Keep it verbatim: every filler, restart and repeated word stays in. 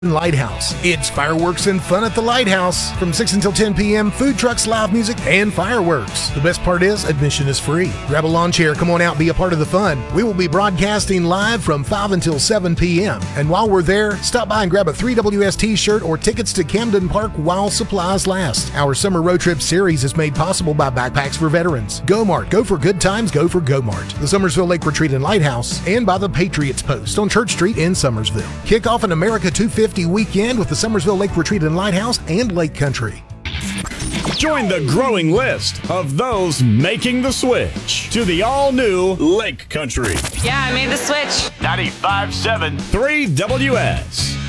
Lighthouse. It's fireworks and fun at the Lighthouse from six until ten p.m. Food trucks, live music, and fireworks. The best part is admission is free. Grab a lawn chair, come on out, be a part of the fun. We will be broadcasting live from five until seven p.m. And while we're there, stop by and grab a three W S t-shirt or tickets to Camden Park while supplies last. Our summer road trip series is made possible by Backpacks for Veterans, GoMart, go for good times, go for GoMart, the Summersville Lake Retreat and Lighthouse, and by the Patriots Post on Church Street in Summersville. Kick off an America two fifty weekend with the Summersville Lake Retreat and Lighthouse and Lake Country. Join the growing list of those making the switch to the all-new Lake Country. Yeah, I made the switch. ninety-five point seven three W S.